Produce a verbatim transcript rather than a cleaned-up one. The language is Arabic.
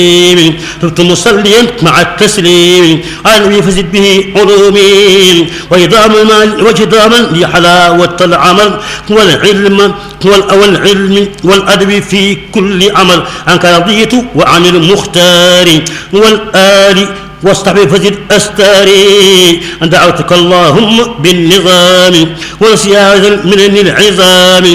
تبت مصليا مع التسليم على النبي فزد به علومي وإدام المال وجداما لحلاوة العمل والعلم والعلم والأدب في كل عمل عنك رضيت وعن المختار والآل واصطحب فزد أستاري دعوتك اللهم بالنظام وسياذا من العظام